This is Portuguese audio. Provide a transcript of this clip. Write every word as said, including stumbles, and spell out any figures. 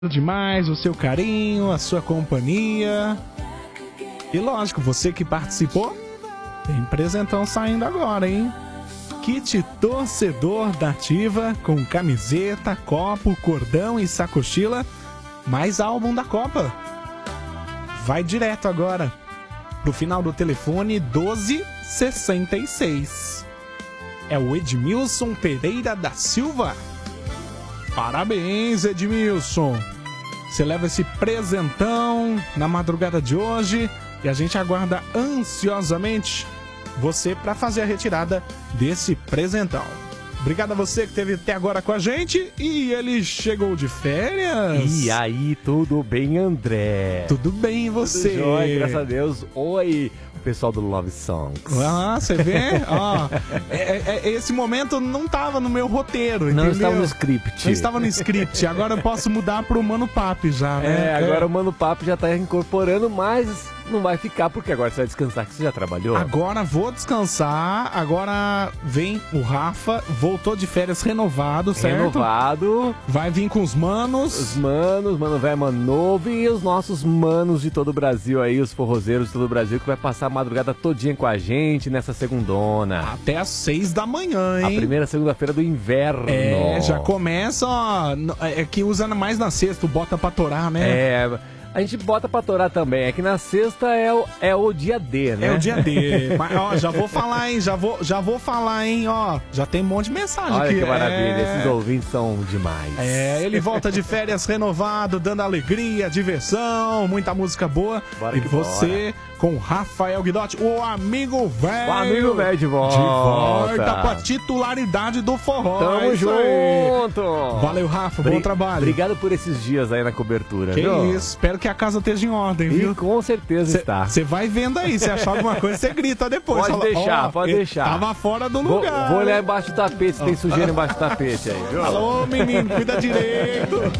demais o seu carinho, a sua companhia. E lógico, você que participou, tem presentão saindo agora, hein? Kit torcedor da Ativa com camiseta, copo, cordão e sacochila, mais álbum da Copa. Vai direto agora pro final do telefone doze sessenta e seis. É o Edmilson Pereira da Silva. Parabéns, Edmilson. Você leva esse presentão na madrugada de hoje e a gente aguarda ansiosamente você para fazer a retirada desse presentão. Obrigado a você que esteve até agora com a gente. E ele chegou de férias. E aí, tudo bem, André? Tudo bem, e você? Tudo jóia, graças a Deus. Oi, o pessoal do Love Songs. Ah, você vê? Ó, é, é, esse momento não estava no meu roteiro, entendeu? Não estava no script. Não estava no script. Agora eu posso mudar pro Mano Papi já, né? É, agora é. o Mano Papi já tá incorporando, mas não vai ficar, porque agora você vai descansar, que você já trabalhou. Agora vou descansar. Agora vem o Rafa, voltou de férias renovado, certo? Renovado. Vai vir com os manos. Os manos, mano velho, mano novo e os nossos manos de todo o Brasil aí, os forrozeiros de todo o Brasil, que vai passar a madrugada todinha com a gente nessa segundona. Até às seis da manhã, hein? A primeira segunda-feira do inverno. É, já começa, ó, é que usa mais na sexta, bota pra torar, né? É... A gente bota pra torar também, é que na sexta é o, é o dia D, né? É o dia D. Mas, ó, já vou falar, hein? Já vou, já vou falar, hein? Ó, já tem um monte de mensagem Olha aqui. Olha que maravilha, é... esses ouvintes são demais. É, ele volta de férias renovado, dando alegria, diversão, muita música boa. Bora e que você, bora. com Rafael Guidotti, o amigo velho. O amigo velho de volta. De volta com a titularidade do forró. Tamo é junto. Aí. Valeu, Rafa, Bri bom trabalho. Obrigado por esses dias aí na cobertura. Que viu? isso, espero que a casa esteja em ordem, viu? E com certeza cê, está. Você vai vendo aí, se achar alguma coisa, você grita depois. Pode fala, deixar, oh, pode deixar. Tava fora do vou, lugar. Vou olhar embaixo do tapete, se tem sujeira embaixo do tapete aí, viu? Alô, menino, cuida direito.